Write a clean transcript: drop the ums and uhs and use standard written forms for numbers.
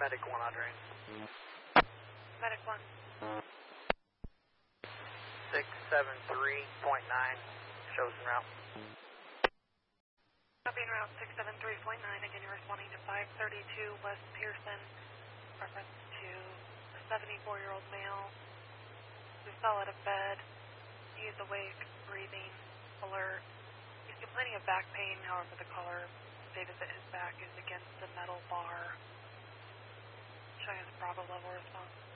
Medic 1 on drain. Medic 1. 673.9, shows en route. Copy en route 673.9, again you're responding to 532 West Pearson, reference to a 74-year-old male who fell out of bed. He is awake, breathing, alert. He's complaining of back pain, however the caller stated that his back is against the metal bar. Showing us Bravo level response.